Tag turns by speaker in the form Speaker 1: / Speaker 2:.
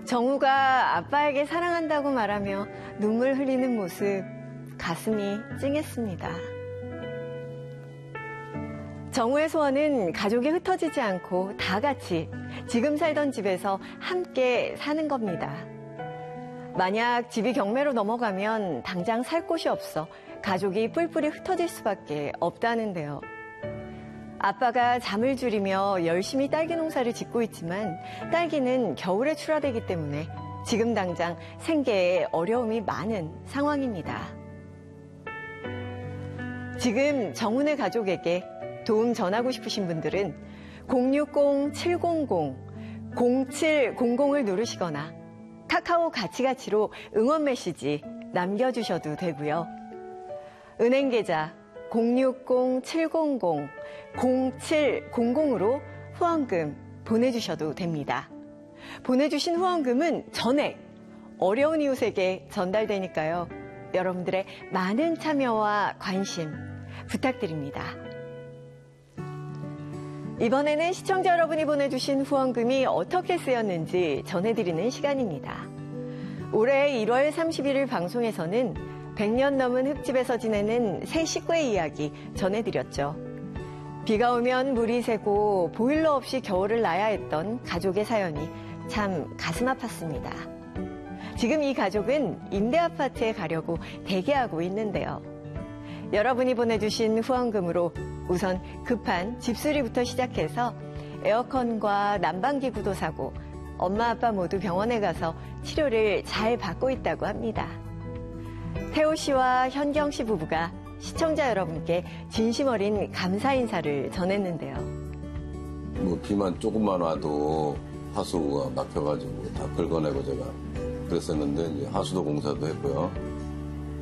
Speaker 1: 정우가 아빠에게 사랑한다고 말하며 눈물 흘리는 모습, 가슴이 찡했습니다. 정우의 소원은 가족이 흩어지지 않고 다 같이 지금 살던 집에서 함께 사는 겁니다. 만약 집이 경매로 넘어가면 당장 살 곳이 없어 가족이 뿔뿔이 흩어질 수밖에 없다는데요. 아빠가 잠을 줄이며 열심히 딸기 농사를 짓고 있지만 딸기는 겨울에 출하되기 때문에 지금 당장 생계에 어려움이 많은 상황입니다. 지금 정훈의 가족에게 도움 전하고 싶으신 분들은 060-700-0700을 누르시거나 카카오 가치가치로 응원 메시지 남겨주셔도 되고요. 은행 계좌 060-700-0700으로 후원금 보내주셔도 됩니다. 보내주신 후원금은 전액 어려운 이웃에게 전달되니까요. 여러분들의 많은 참여와 관심 부탁드립니다. 이번에는 시청자 여러분이 보내주신 후원금이 어떻게 쓰였는지 전해드리는 시간입니다. 올해 1월 31일 방송에서는 100년 넘은 흙집에서 지내는 새 식구의 이야기 전해드렸죠. 비가 오면 물이 새고 보일러 없이 겨울을 나야 했던 가족의 사연이 참 가슴 아팠습니다. 지금 이 가족은 임대아파트에 가려고 대기하고 있는데요. 여러분이 보내주신 후원금으로 우선 급한 집수리부터 시작해서 에어컨과 난방기구도 사고 엄마 아빠 모두 병원에 가서 치료를 잘 받고 있다고 합니다. 태호 씨와 현경 씨 부부가 시청자 여러분께 진심 어린 감사 인사를 전했는데요.
Speaker 2: 뭐 비만 조금만 와도 하수구가 막혀가지고 다 긁어내고 제가 그랬었는데 이제 하수도 공사도 했고요.